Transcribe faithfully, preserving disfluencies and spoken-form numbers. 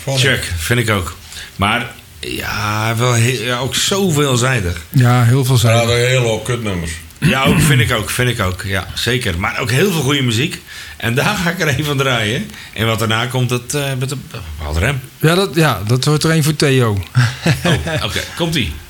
Chuck, vind ik ook. Maar ja, wel heel, ja, ook zo veelzijdig. Ja, heel veelzijdig. Ja, een hele hoop kutnummers. Ja, ook, vind ik ook, vind ik ook. Ja, zeker. Maar ook heel veel goede muziek. En daar ga ik er even van draaien. En wat daarna komt, het uh, met de uh, Rem. Ja dat, ja, dat wordt er een voor Theo. Oh, oké. Okay. Komt-ie.